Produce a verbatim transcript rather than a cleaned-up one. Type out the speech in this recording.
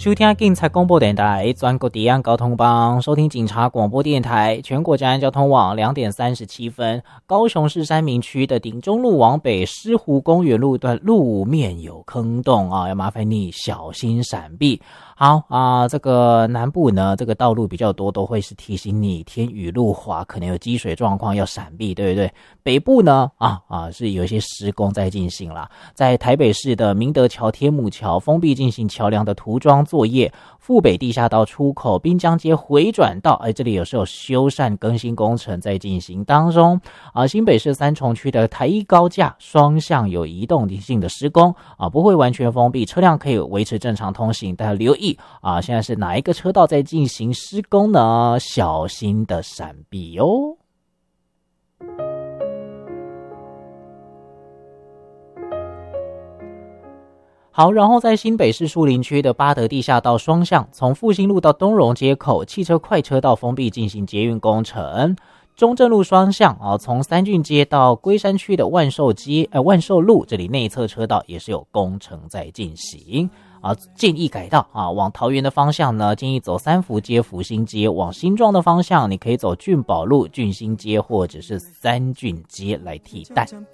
收听警察广播电台全国治安交通帮，收听警察广播电台全国治安交通网。两点三十七分，高雄市三民区的顶中路往北狮湖公园路段路面有坑洞啊，要麻烦你小心闪避。好啊，这个南部呢，这个道路比较多，都会是提醒你天雨路滑，可能有积水状况要闪避，对不对？北部呢，啊啊是有一些施工在进行啦，在台北市的明德桥、天母桥封闭进行桥梁的涂装作业，富北地下道出口、滨江街回转道，哎，这里有时候修缮更新工程在进行当中啊。新北市三重区的台一高架双向有移动性的施工啊，不会完全封闭，车辆可以维持正常通行，但留意啊，现在是哪一个车道在进行施工呢？小心的闪避哦。好，然后在新北市树林区的八德地下道双向，从复兴路到东荣街口，汽车快车道封闭进行捷运工程。中正路双向啊，从三郡街到龟山区的万寿街、呃万寿路这里内侧车道也是有工程在进行啊，建议改道啊，往桃园的方向呢，建议走三福街、福兴街；往新庄的方向，你可以走俊宝路、俊兴街或者是三郡街来替代。